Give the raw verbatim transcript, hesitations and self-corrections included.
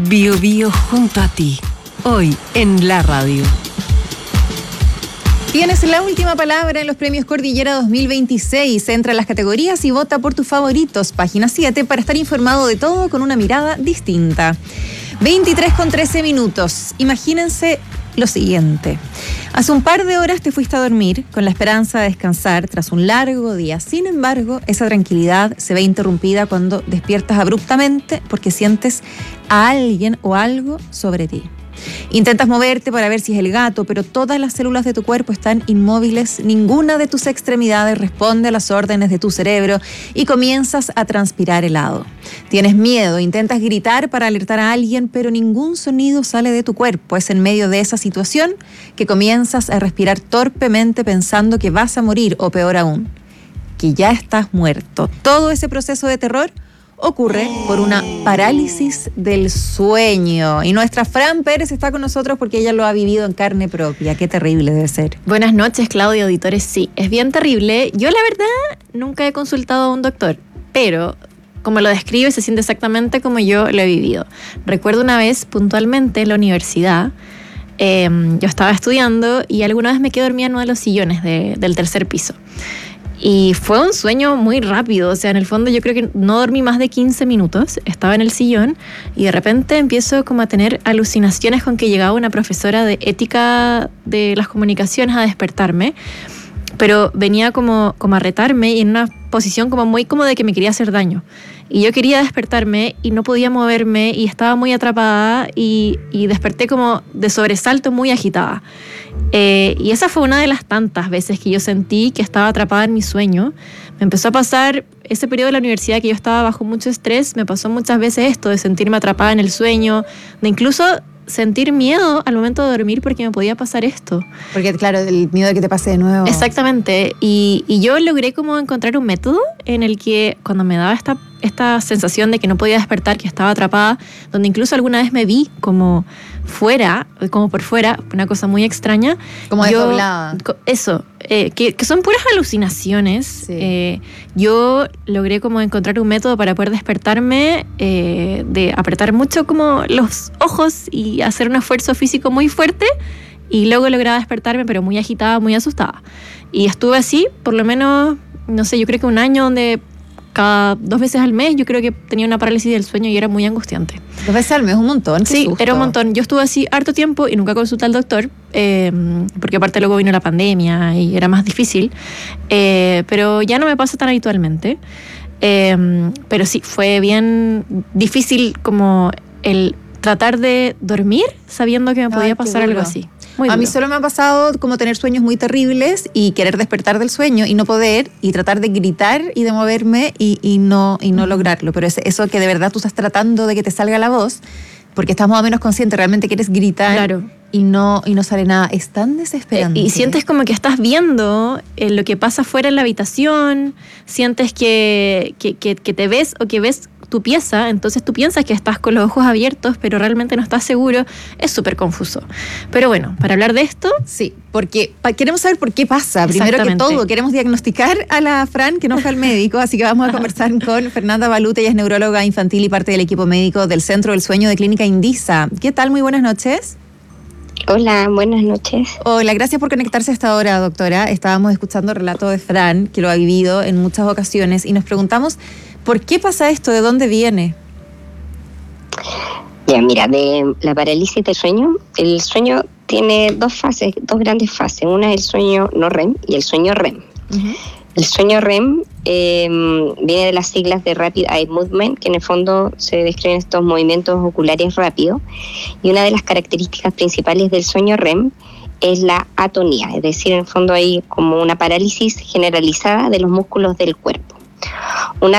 Bio Bio junto a ti, hoy en la radio. Tienes la última palabra en los premios Cordillera dos mil veintiséis. Entra a las categorías y vota por tus favoritos. Página siete para estar informado de todo con una mirada distinta. veintitrés con trece minutos. Imagínense lo siguiente. Hace un par de horas te fuiste a dormir con la esperanza de descansar tras un largo día. Sin embargo, esa tranquilidad se ve interrumpida cuando despiertas abruptamente porque sientes a alguien o algo sobre ti. Intentas moverte para ver si es el gato, pero todas las células de tu cuerpo están inmóviles, ninguna de tus extremidades responde a las órdenes de tu cerebro y comienzas a transpirar helado. Tienes miedo, intentas gritar para alertar a alguien, pero ningún sonido sale de tu cuerpo. Es en medio de esa situación que comienzas a respirar torpemente pensando que vas a morir, o peor aún, que ya estás muerto. Todo ese proceso de terror ocurre por una parálisis del sueño. Y nuestra Fran Pérez está con nosotros porque ella lo ha vivido en carne propia. Qué terrible debe ser. Buenas noches, Claudia, auditores. Sí, es bien terrible. Yo, la verdad, nunca he consultado a un doctor, pero como lo describe, se siente exactamente como yo lo he vivido. Recuerdo una vez, puntualmente, en la universidad, eh, yo estaba estudiando y alguna vez me quedé dormida en uno de los sillones de, del tercer piso. Y fue un sueño muy rápido, o sea, en el fondo yo creo que no dormí más de quince minutos, estaba en el sillón y de repente empiezo como a tener alucinaciones con que llegaba una profesora de ética de las comunicaciones a despertarme, pero venía como, como a retarme y en una posición como muy como de que me quería hacer daño. Y yo quería despertarme y no podía moverme y estaba muy atrapada y, y desperté como de sobresalto, muy agitada. Eh, y esa fue una de las tantas veces que yo sentí que estaba atrapada en mi sueño. Me empezó a pasar ese periodo de la universidad que yo estaba bajo mucho estrés, me pasó muchas veces esto de sentirme atrapada en el sueño, de incluso sentir miedo al momento de dormir porque me podía pasar esto. Porque claro, el miedo de que te pase de nuevo. Exactamente. Y, y yo logré como encontrar un método en el que cuando me daba esta, esta sensación de que no podía despertar, que estaba atrapada, donde incluso alguna vez me vi como fuera, como por fuera, una cosa muy extraña. Como desdoblada. Eso, eh, que, que son puras alucinaciones. Sí. Eh, yo logré como encontrar un método para poder despertarme, eh, de apretar mucho como los ojos y hacer un esfuerzo físico muy fuerte, y luego lograba despertarme, pero muy agitada, muy asustada. Y estuve así, por lo menos, no sé, yo creo que un año donde cada dos veces al mes yo creo que tenía una parálisis del sueño y era muy angustiante. ¿Dos veces al mes? Un montón. Sí, susto. Era un montón. Yo estuve así harto tiempo y nunca consulté al doctor, eh, porque aparte luego vino la pandemia y era más difícil, eh, pero ya no me pasa tan habitualmente. Eh, pero sí, fue bien difícil como el tratar de dormir sabiendo que me podía Ay, pasar algo así. Muy a duro. mí solo me ha pasado como tener sueños muy terribles y querer despertar del sueño y no poder, y tratar de gritar y de moverme y, y no, y no lograrlo. Pero es eso que de verdad tú estás tratando de que te salga la voz, porque estás más o menos consciente, realmente quieres gritar, claro, y no, y no sale nada. Es tan desesperante. Eh, y sientes como que estás viendo eh, lo que pasa fuera en la habitación, sientes que, que, que, que te ves o que ves tu pieza, entonces tú piensas que estás con los ojos abiertos, pero realmente no estás seguro. Es súper confuso. Pero bueno, para hablar de esto... Sí, porque pa- queremos saber por qué pasa. Primero que todo, queremos diagnosticar a la Fran, que no fue al médico, así que vamos a conversar con Fernanda Baluta. Ella es neuróloga infantil y parte del equipo médico del Centro del Sueño de Clínica Indisa. ¿Qué tal? Muy buenas noches. Hola, buenas noches. Hola, gracias por conectarse a esta hora, doctora. Estábamos escuchando el relato de Fran, que lo ha vivido en muchas ocasiones, y nos preguntamos, ¿por qué pasa esto? ¿De dónde viene? Ya, mira, de la parálisis del sueño, el sueño tiene dos fases, dos grandes fases. Una es el sueño no R E M y el sueño R E M. Uh-huh. El sueño R E M eh, viene de las siglas de Rapid Eye Movement, que en el fondo se describen estos movimientos oculares rápidos. Y una de las características principales del sueño R E M es la atonía, es decir, en el fondo hay como una parálisis generalizada de los músculos del cuerpo. Una